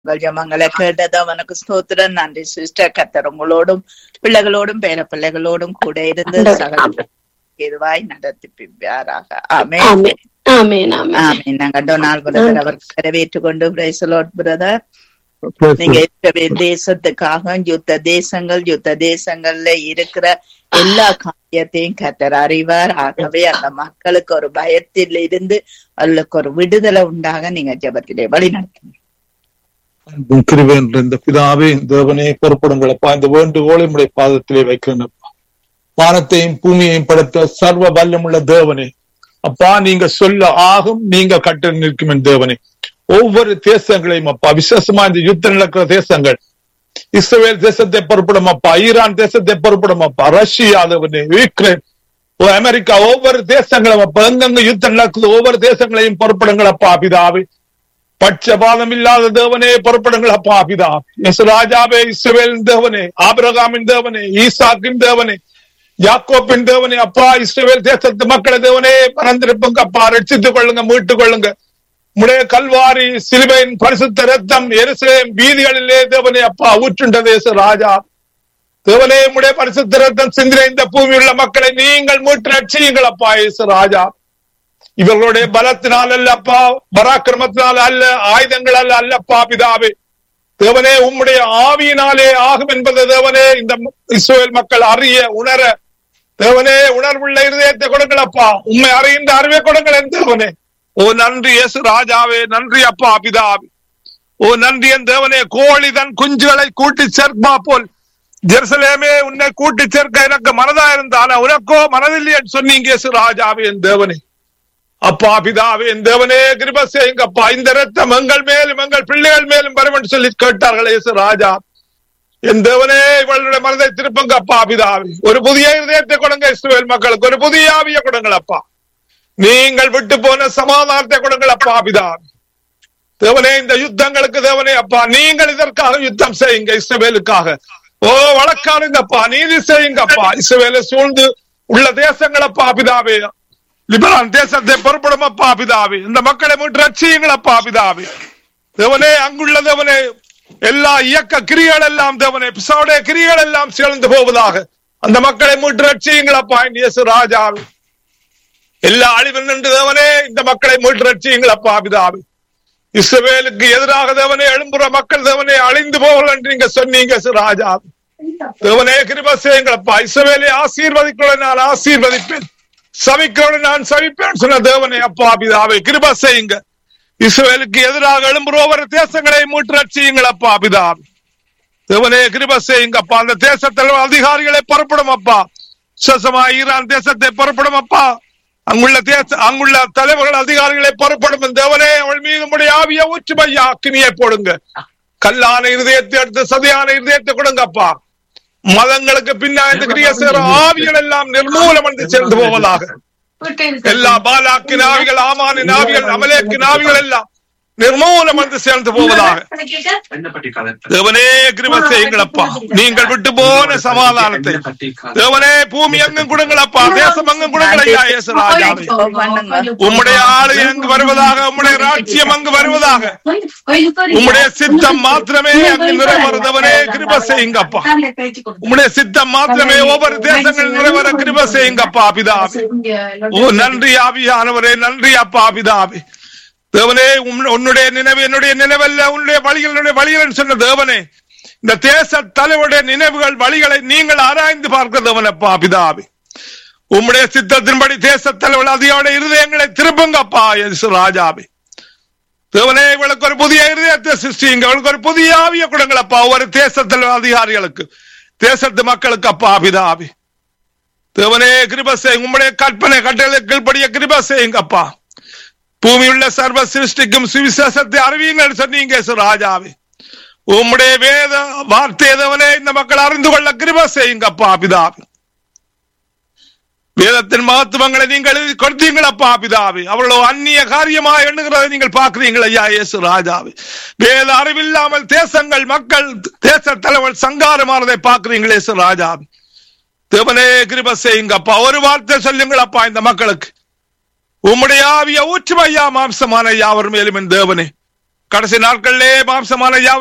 ஜெபங்களை கேட்டது அவனுக்கு ஸ்தோத்திரம். நன்றி சிஸ்டர். கர்த்தர் உங்களோடும் பிள்ளைகளோடும் பேர பிள்ளைகளோடும் கூட இருந்து சகல இதுவாய் நடத்திப்பாராக. ஆமென். ஆமென். ஆமென். நாங்க டொனால்ட் பிரதர் அவர் வரவேற்றுக் கொண்டு பிரைஸ் தி லார்ட் பிரதர். நீங்க தேசத்துக்காக யுத்த தேசங்கள்ல இருக்கிற எல்லா காரியத்தையும் கர்த்தர் அறிவார். ஆகவே அந்த மக்களுக்கு ஒரு பயத்தில் இருந்து அவர்களுக்கு ஒரு விடுதலை உண்டாக நீங்க ஜெபத்திலே வழி நடத்துங்க. இந்த பிதாவே தேவனே பொறுப்படுங்களப்பா, இந்த வேண்டுகோளை உடைய பாதத்திலே வைக்கிறேன்ப்பா. வானத்தையும் பூமியையும் படைத்த சர்வ வல்லமுள்ள தேவனே அப்பா, நீங்க சொல்ல ஆகும், நீங்க கட்ட நிற்கும் தேவனே. ஒவ்வொரு தேசங்களையும் அப்பா, விசேஷமா இந்த யுத்தம் நடக்கிற தேசங்கள், இஸ்ரேல் தேசத்தை பொறுப்படும் அப்பா, ஈரான் தேசத்தை பொறுப்படும் அப்பா, ரஷ்யா தேவனே, யுக்ரைன், அமெரிக்கா, ஒவ்வொரு தேசங்களும் அப்பா, எங்கெங்க யுத்தம் நடக்குது ஒவ்வொரு தேசங்களையும் பொறுப்படுங்கள் அப்பா பிதாவே. பட்சபாதம் இல்லாத தேவனே பொறுப்படுங்கள் அப்பா பிதாவே. ராஜாவே, இஸ்ரவேலின் தேவனே, ஆபிரகாமின் தேவனே, ஈசாக்கின் தேவனே, யாக்கோப்பின் தேவனே அப்பா, இஸ்ரவேல் தேசத்து மக்களை தேவனே மறந்திருப்புங்க அப்பா, ரட்சித்துக் கொள்ளுங்க, மீட்டுக் கொள்ளுங்க. உடைய கல்வாரி சிலுவையின் பரிசுத்த ரத்தம் எருசலேம் வீதிகளிலே தேவனே அப்பா ஊற்றுண்ட தேச ராஜா தேவனே, உடைய பரிசுத்த ரத்தம் சிந்தின இந்த பூமியுள்ள மக்களை நீங்கள் மீட்டு ரட்சியுங்கள் அப்பா இயேசு ராஜா. இவர்களுடைய பலத்தினால் அல்லப்பா, பராக்கிரமத்தினால் அல்ல, ஆயுதங்களால் அல்லப்பா பிதாவே. தேவனே, உம்முடைய ஆவியினாலே ஆகும் என்பது தேவனே இந்த இஸ்ரவேல் மக்கள் அறிய உணர தேவனே உணர்வுள்ள இருதயத்தை கொடுங்களப்பா. உண்மை அறிகின்ற அறிவை கொடுங்கள் என் தேவனே. ஓ நன்றி இயேசு ராஜாவே, நன்றி அப்பா பிதாவே. ஓ நன்றி என் தேவனே. கோழி தன் குஞ்சுகளை கூட்டி சேர்ப்பா போல் ஜெருசலேமே உன்னை கூட்டி சேர்க்க எனக்கு மனதா இருந்தான உனக்கோ மனதில்லை என்று சொன்னீங்க இயேசு ராஜாவே என் தேவனே. அப்பா பிதாவே என் தேவனே, கிருபை செய்யுங்கப்பா. இந்த ரத்தம் எங்கள் மேலும் எங்கள் பிள்ளைகள் மேலும் வரும் என்று சொல்லி கேட்டார்கள் இயேசு ராஜா. என் தேவனே, இவளுடைய மனதை திருப்புங்க அப்பா பிதாவே. ஒரு புதிய இதயத்தை கொடுங்க இஸ்ரவேல் மக்களுக்கு, ஒரு புதிய ஆவியை கொடுங்கள் அப்பா. நீங்கள் விட்டு போன சமாதானத்தை கொடுங்கள் அப்பா பிதாவே. தேவனே, இந்த யுத்தங்களுக்கு தேவனே அப்பா, நீங்கள் இதற்காக யுத்தம் செய்யுங்க இஸ்ரவேலுக்காக. ஓ வழக்காடுங்கப்பா, நீதி செய்யுங்கப்பா. இஸ்ரவேலை சூழ்ந்து உள்ள தேசங்களப்பா பிதாவே, லிபனான் தேசத்தை பொறுப்படும் அப்பா பிதாவே. இந்த மக்களை மீட்டு ரட்சியுங்கள் அப்பா பிதாவே. தேவனே, அங்குள்ள தேவனே எல்லா இயக்க கிரிகள் எல்லாம் தேவனே, பிசாவுடைய கிரிகள் எல்லாம் சேர்ந்து போவதாக அந்த மக்களை மீட்டு ரட்சியுங்கள் அப்பா இயேசு ராஜாவே. எல்லா அழிவு நின்று தேவனே இந்த மக்களை மீட்டு ரட்சியுங்கள் அப்பா பிதாவே. இஸ்ரவேலுக்கு எதிராக தேவனே எழும்புற மக்கள் தேவனே அழிந்து போகலாம் என்று நீங்க சொன்னீங்க ராஜா. தேவனே கிருபை செய்யுங்களப்பா. இஸ்ரவேலை ஆசீர்வதிக்கிறோட நான் ஆசீர்வதிப்பேன், சபிக்கிறோட நான் சபிப்பேன் சொன்ன தேவனே அப்பா பிதாவே. கிருபை செய்யுங்க. இஸ்ரவேலுக்கு எதிராக எழும்புற ஒவ்வொரு தேசங்களை மீட்டு ரட்சியுங்கள் அப்பா பிதாவே. தேவனே கிருபை செய்யுங்கப்பா. அந்த தேசத்தில் அதிகாரிகளை புறப்படும் அப்பா. விசேஷமா ஈரான் தேசத்தை புறப்படும் அப்பா. அங்குள்ள தலைவர்கள் அதிகாரிகளை புறப்படும் தேவனே. அவள் மீது உடைய ஆவிய ஊற்றுமையா அக்கினியை போடுங்க. கல்லான இருதயத்தை எடுத்து சதியான இருதயத்தை கொடுங்கப்பா. மதங்களுக்கு பின்னாடி கிரிய சேர ஆவிகள் எல்லாம் நிர்மூலம் என்று சேர்ந்து போவதாக. எல்லா பாலாக்கின் ஆவிகள், ஆமானின் ஆவிகள், அமலேக்கின் ஆவிகள் எல்லாம் நிர்மூலம் என்று சேர்ந்து போவதாக. தேவனே கிருபை செய்யுங்களப்பா. நீங்கள் விட்டு போன சமாதானத்தை தேவனே பூமி எங்கும் கொடுங்களப்பா, தேசம் எங்கும் கொடுங்கள் ஐயா இயேசு ராஜாவே. உம்முடைய ஆளு எங்கு வருவதாக, உம்முடைய ராஜ்யம் அங்கு வருவதாக. உம்முடைய சித்தம் மாத்திரமே அங்கு நிறைவேறுதவனே கிருபை செய்யுங்கப்பா. உம்முடைய சித்தம் மாத்திரமே ஒவ்வொரு தேசங்கள் நிறைவேற கிருபை செய்யுங்கப்பா பிதாவே. ஓ நன்றி ஆவியானவரே, நன்றி அப்பா பிதாவே. தேவனே, உன்னுடைய நினைவு என்னுடைய நினைவல்ல, உன்னுடைய வழிகள் என்னுடைய வழிகள் சொன்ன தேவனே. இந்த தேச தலைவருடைய நினைவுகள் வழிகளை நீங்கள் ஆராய்ந்து பார்க்க தேவனப்பா பிதாவே. உம்முடைய சித்தத்தின்படி தேச தலைவர் அதிகார இருதயங்களை திருப்புங்கப்பா இயேசு ராஜாவே. தேவனே, இவளுக்கு ஒரு புதிய இருதயத்தை சிருஷ்டிங்க, இவளுக்கு ஒரு புதிய ஆவிய கொடுங்களப்பா. ஒவ்வொரு தேச தலைவர் அதிகாரிகளுக்கு, தேசத்து மக்களுக்கு அப்பா பிதாவே. தேவனே கிருபை செய்யுங்க. உம்முடைய கற்பனை கட்டளை கீழ்படிய கிருபை செய்யுங்கப்பா. பூமியுள்ள சர்வ சிருஷ்டிக்கும் சுவிசேஷத்தை அறிவியுங்கள் சொன்னீங்க ராஜாவே. உம்முடைய வேத வார்த்தை தேவனே இந்த மக்கள் அறிந்து கொள்ள கிருபை செய்யுங்கப்பா பிதாவே. வேதத்தின் மகத்துவங்களை நீங்கள் எழுதி கொடுத்தீங்களப்பா பிதாவே. அவ்வளோ அந்நிய காரியமா எண்ணுகிறதை நீங்கள் பார்க்கிறீங்கள் ஐயா இயேசு ராஜாவே. வேத அறிவில்லாமல் தேசங்கள், மக்கள், தேச தலைவர் சங்காரமானதை பார்க்கிறீங்களே ராஜாவே. தேவனே கிருபை செய்யுங்கப்பா. ஒரு வார்த்தை சொல்லுங்களப்பா இந்த மக்களுக்கு. உம்முடைய ஆவிய ஊற்றுமையா மாம்சமான யாவர் மேலும் என் தேவனே. கடைசி நாட்களிலே மாம்சமான